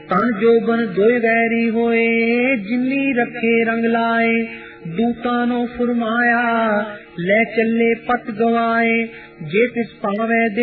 तन जोबन दोय वैरी होए, जिन्नी रखे रंग लाए। दूतानो फुरमाया, ले चले पत गवाए, जे तिस पावे